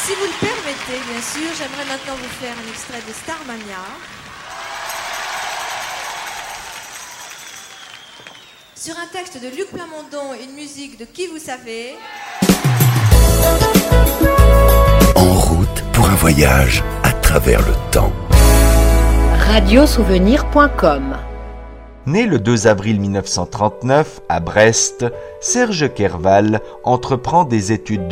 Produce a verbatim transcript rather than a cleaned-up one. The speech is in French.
Si vous le permettez, bien sûr, j'aimerais maintenant vous faire un extrait de Starmania. Sur un texte de Luc Plamondon et une musique de Qui vous savez. En route pour un voyage à travers le temps. radiosouvenir point com. Né le deux avril mille neuf cent trente-neuf à Brest, Serge Kerval entreprend des études de